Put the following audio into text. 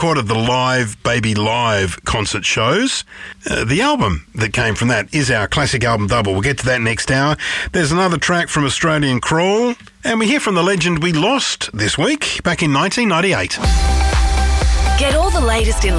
recorded the Live Baby Live concert shows. The album that came from that is our classic album double. We'll get to that next hour. There's another track from Australian Crawl, and we hear from the legend we lost this week back in 1998. Get all the latest in